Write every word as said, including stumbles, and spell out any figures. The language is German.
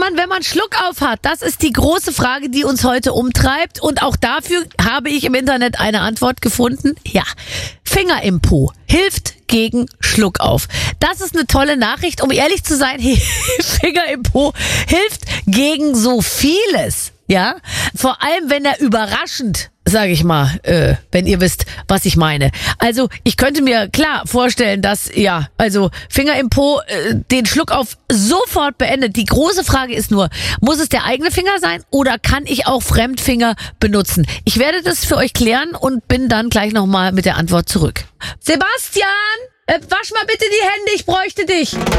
man, wenn man Schluck auf hat? Das ist die große Frage, die uns heute umtreibt. Und auch dafür habe ich im Internet eine Antwort gefunden. Ja, Finger im Po hilft gegen Schluckauf. Das ist eine tolle Nachricht. Um ehrlich zu sein, Finger im Po hilft gegen so vieles. Ja, vor allem, wenn er überraschend, sage ich mal, äh, wenn ihr wisst, was ich meine. Also ich könnte mir klar vorstellen, dass, ja, also Finger im Po äh, den Schluckauf sofort beendet. Die große Frage ist nur, muss es der eigene Finger sein oder kann ich auch Fremdfinger benutzen? Ich werde das für euch klären und bin dann gleich nochmal mit der Antwort zurück. Sebastian, äh, wasch mal bitte die Hände, ich bräuchte dich.